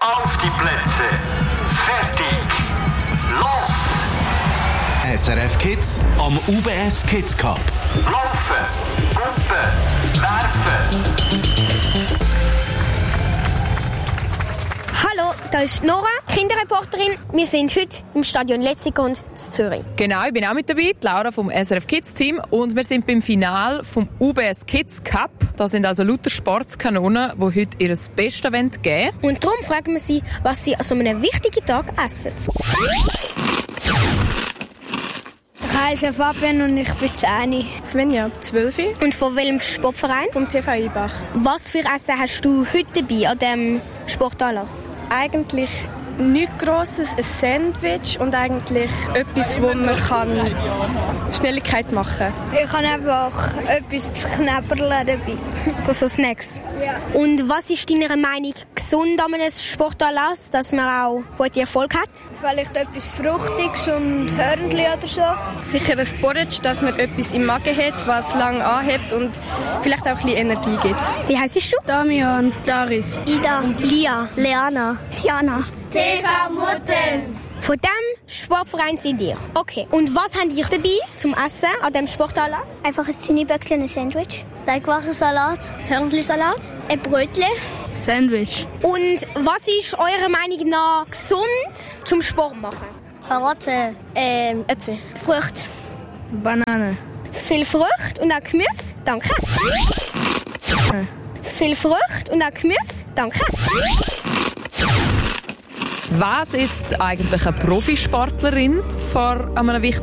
Auf die Plätze. Fertig. Los. SRF Kids am UBS Kids Cup. Laufen. Pumpen. Werfen. Hallo, da ist Nora, Kinderreporterin. Wir sind heute im Stadion Letzigrund in Zürich. Genau, ich bin auch mit dabei, die Laura vom SRF Kids Team. Und wir sind beim Finale vom UBS Kids Cup. Da sind also lauter Sportskanonen, die heute ihr Bestes geben wollen. Und darum fragen wir sie, was sie an so einem wichtigen Tag essen. Ich heiße Fabian und ich bin 10. Svenja, 12. Und von welchem Sportverein? Vom TV Ibach. Was für Essen hast du heute dabei an diesem Sportanlass? Eigentlich nichts Grosses, ein Sandwich und eigentlich etwas, wo man Schnelligkeit machen kann. Ich habe einfach etwas zu knabberlen dabei. So Snacks? Ja. Und was ist deiner Meinung gesund an einem Sportanlass, dass man auch guten Erfolg hat? Vielleicht etwas Fruchtiges und Hörnli oder so. Sicher ein Porridge, dass man etwas im Magen hat, was lange anhebt und vielleicht auch ein bisschen Energie gibt. Wie heisst du? Damian, Daris, Ida, Lia, Leana, Tiana. TV Muttens. Von diesem Sportverein seid ihr. Okay. Und was habt ihr dabei zum Essen an diesem Sportanlass? Einfach ein Züniböckchen, ein Sandwich. Teigwachensalat, Hörnlisalat, ein Brötchen. Sandwich. Und was ist eurer Meinung nach gesund zum Sport machen? Karotten, Äpfel, Früchte. Banane. Viel Frucht und auch Gemüse? Danke. Viel Frucht und auch Gemüse? Danke. Was ist eigentlich eine Profisportlerin vor einem wichtigen